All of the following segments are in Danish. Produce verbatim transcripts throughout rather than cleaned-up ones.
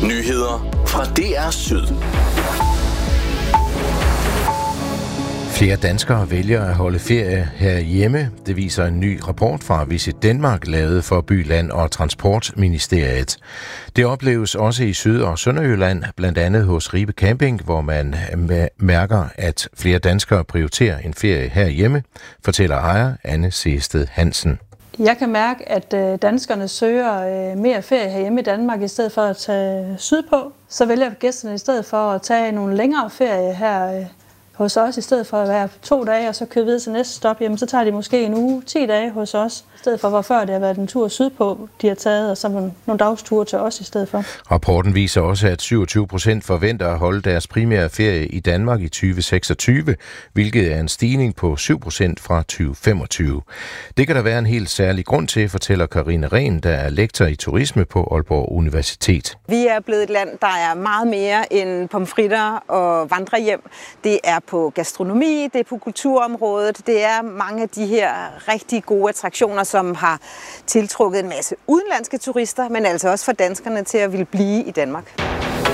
Nyheder fra D R Syd. Flere danskere vælger at holde ferie herhjemme. Det viser en ny rapport fra Visit Denmark, lavet for By, Land og Transportministeriet. Det opleves også i Syd- og Sønderjylland, blandt andet hos Ribe Camping, hvor man mærker, at flere danskere prioriterer en ferie herhjemme, fortæller ejer Anne Sehsted Hansen. Jeg kan mærke, at danskerne søger mere ferie herhjemme i Danmark, i stedet for at tage sydpå. Så vælger gæsterne i stedet for at tage nogle længere ferie her hos os, i stedet for at være to dage, og så køre videre til næste stop, jamen, så tager de måske en uge, ti dage hos os, i stedet for, hvor før det har været en tur sydpå, de har taget, og så nogle, nogle dagsture til os i stedet for. Rapporten viser også, at syvogtyve procent forventer at holde deres primære ferie i Danmark i tyve seksogtyve, hvilket er en stigning på syv procent fra tyve femogtyve. Det kan der være en helt særlig grund til, fortæller Karine Rehn, der er lektor i turisme på Aalborg Universitet. Vi er blevet et land, der er meget mere end pomfritter og vandrehjem. Det er på gastronomi, det er på kulturområdet, det er mange af de her rigtig gode attraktioner, som har tiltrukket en masse udenlandske turister, men altså også for danskerne til at ville blive i Danmark.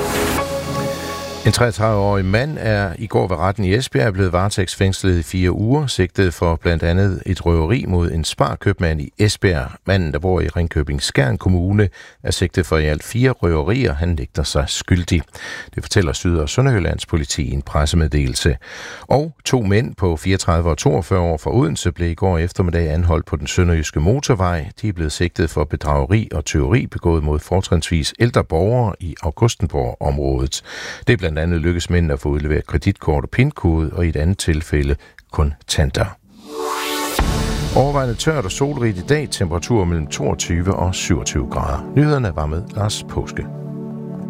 En treogtredive-årig mand er i går ved retten i Esbjerg blevet varetægtsfængslet i fire uger, sigtet for blandt andet et røveri mod en sparkøbmand i Esbjerg. Manden, der bor i Ringkøbing Skjern Kommune, er sigtet for i alt fire røverier. Han nægter sig skyldig. Det fortæller Syd- og Sønderjyllands politi i en pressemeddelelse. Og to mænd på fireogtredive og toogfyrre år fra Odense blev i går eftermiddag anholdt på den sønderjyske motorvej. De er blevet sigtet for bedrageri og tyveri begået mod fortrinsvis ældre borgere i Augustenborg-området. Det er blandt andet lykkes mænd at få udleveret kreditkort og pindkode, og i et andet tilfælde kontanter. Overvejende tørt og solrigt i dag, temperatur mellem toogtyve og syvogtyve grader. Nyhederne var med Lars Påske.